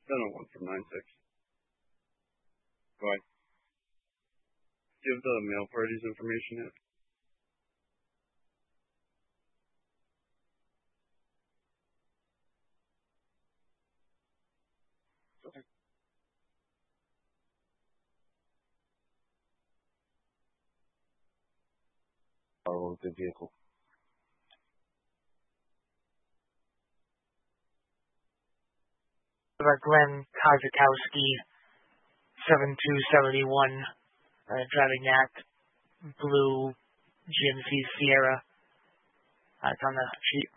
701 from 96. Go ahead. Give the mail party's information yet? Okay. Follow the vehicle. Glenn Kozakowski, 7271, driving that blue GMC Sierra. It's on the sheet.